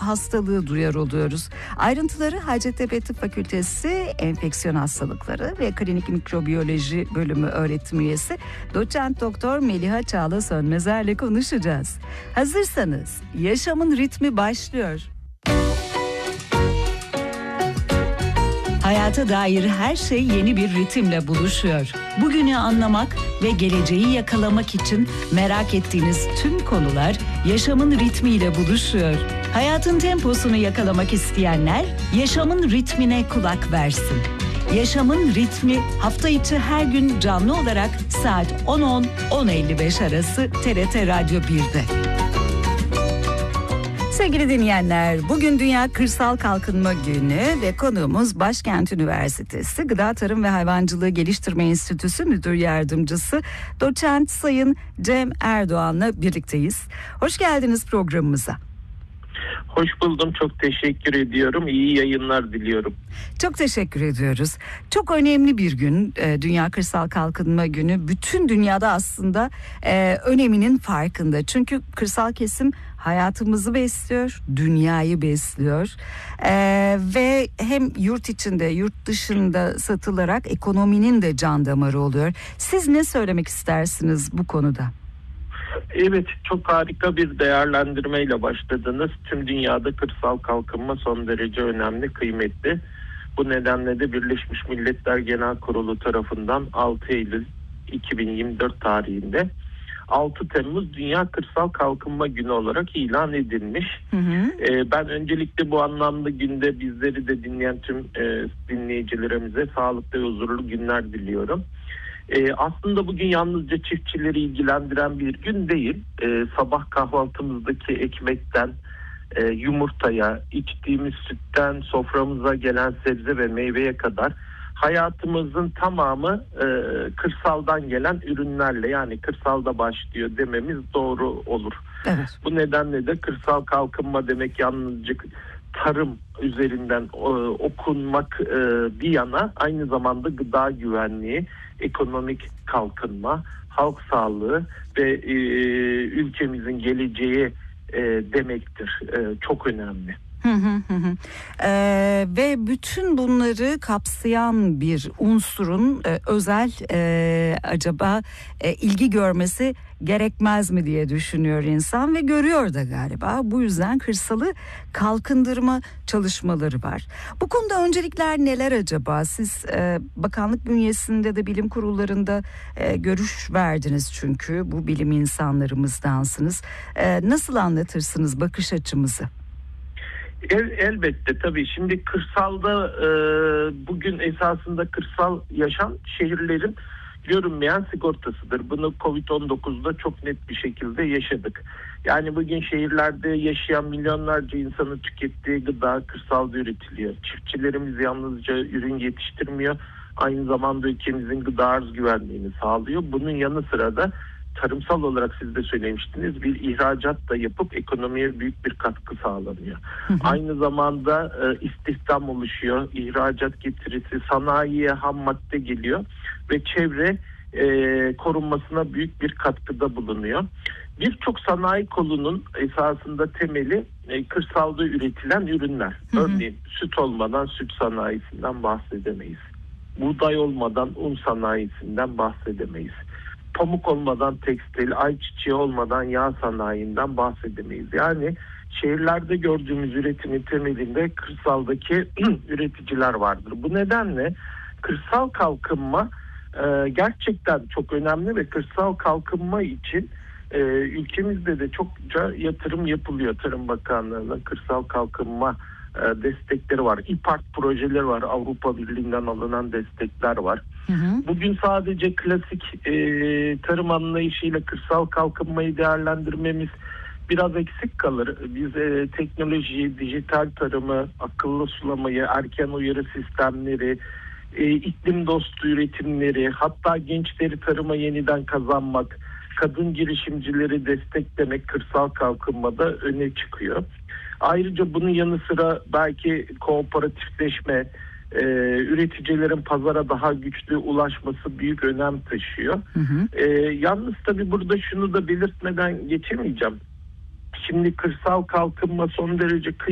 hastalığı duyar oluyoruz. Ayrıntıları Hacettepe Tıp Fakültesi Enfeksiyon Hastalıkları ve Klinik Mikrobiyoloji Bölümü öğretim üyesi Doçent Doktor Meliha Çağla Sönmezer'le konuşacağız. Hazırsanız yaşamın ritmi başlıyor. Hayata dair her şey yeni bir ritimle buluşuyor. Bugünü anlamak ve geleceği yakalamak için merak ettiğiniz tüm konular yaşamın ritmiyle buluşuyor. Hayatın temposunu yakalamak isteyenler yaşamın ritmine kulak versin. Yaşamın ritmi hafta içi her gün canlı olarak saat 10.10-10.55 arası TRT Radyo 1'de. Sevgili dinleyenler, bugün Dünya Kırsal Kalkınma Günü ve konuğumuz Başkent Üniversitesi Gıda Tarım ve Hayvancılığı Geliştirme Enstitüsü Müdür Yardımcısı Doçent Sayın Cem Erdoğan'la birlikteyiz. Hoş geldiniz programımıza. Hoş buldum. Çok teşekkür ediyorum. İyi yayınlar diliyorum. Çok teşekkür ediyoruz. Çok önemli bir gün Dünya Kırsal Kalkınma Günü. Bütün dünyada aslında öneminin farkında. Çünkü kırsal kesim hayatımızı besliyor, dünyayı besliyor ve hem yurt içinde, yurt dışında satılarak ekonominin de can damarı oluyor. Siz ne söylemek istersiniz bu konuda? Evet, çok harika bir değerlendirmeyle başladınız. Tüm dünyada kırsal kalkınma son derece önemli, kıymetli. Bu nedenle de Birleşmiş Milletler Genel Kurulu tarafından 6 Eylül 2024 tarihinde 6 Temmuz Dünya Kırsal Kalkınma Günü olarak ilan edilmiş. Ben öncelikle bu anlamda günde bizleri de dinleyen tüm dinleyicilerimize sağlıklı ve huzurlu günler diliyorum. Aslında bugün yalnızca çiftçileri ilgilendiren bir gün değil. Sabah kahvaltımızdaki ekmekten yumurtaya, içtiğimiz sütten soframıza gelen sebze ve meyveye kadar hayatımızın tamamı kırsaldan gelen ürünlerle, yani kırsalda başlıyor dememiz doğru olur. Evet. Bu nedenle de kırsal kalkınma demek yalnızca tarım üzerinden okunmak bir yana, aynı zamanda gıda güvenliği, ekonomik kalkınma, halk sağlığı ve ülkemizin geleceği demektir. Çok önemli. Ve bütün bunları kapsayan bir unsurun özel acaba ilgi görmesi gerekmez mi diye düşünüyor insan ve görüyor da galiba. Bu yüzden kırsalı kalkındırma çalışmaları var. Bu konuda öncelikler neler acaba? Siz bakanlık bünyesinde de bilim kurullarında görüş verdiniz, çünkü bu bilim insanlarımızdansınız. Nasıl anlatırsınız bakış açımızı? Elbette, tabii. Şimdi kırsalda bugün esasında kırsal yaşam şehirlerin görünmeyen sigortasıdır. Bunu Covid-19'da çok net bir şekilde yaşadık. Yani bugün şehirlerde yaşayan milyonlarca insanın tükettiği gıda kırsalda üretiliyor. Çiftçilerimiz yalnızca ürün yetiştirmiyor, aynı zamanda ülkemizin gıda arz güvenliğini sağlıyor. Bunun yanı sıra da tarımsal olarak siz de söylemiştiniz, bir ihracat da yapıp ekonomiye büyük bir katkı sağlanıyor. Aynı zamanda istihdam oluşuyor, ihracat getirisi, sanayiye ham madde geliyor ve çevre korunmasına büyük bir katkıda bulunuyor. Birçok sanayi kolunun esasında temeli kırsalda üretilen ürünler. Örneğin süt olmadan süt sanayisinden bahsedemeyiz. Buğday olmadan un sanayisinden bahsedemeyiz. Pamuk olmadan tekstil, ayçiçeği olmadan yağ sanayinden bahsedemeyiz. Yani şehirlerde gördüğümüz üretimin temelinde kırsaldaki üreticiler vardır. Bu nedenle kırsal kalkınma gerçekten çok önemli ve kırsal kalkınma için ülkemizde de çokça yatırım yapılıyor. Tarım Bakanlığı'nın kırsal kalkınma destekleri var. İPART projeleri var. Avrupa Birliği'nden alınan destekler var. Bugün sadece klasik tarım anlayışıyla kırsal kalkınmayı değerlendirmemiz biraz eksik kalır. Biz teknolojiyi, dijital tarımı, akıllı sulamayı, erken uyarı sistemleri, iklim dostu üretimleri, hatta gençleri tarıma yeniden kazanmak, kadın girişimcileri desteklemek kırsal kalkınmada öne çıkıyor. Ayrıca bunun yanı sıra belki kooperatifleşme, üreticilerin pazara daha güçlü ulaşması büyük önem taşıyor. Yalnız tabii burada şunu da belirtmeden geçemeyeceğim. Şimdi kırsal kalkınma son derece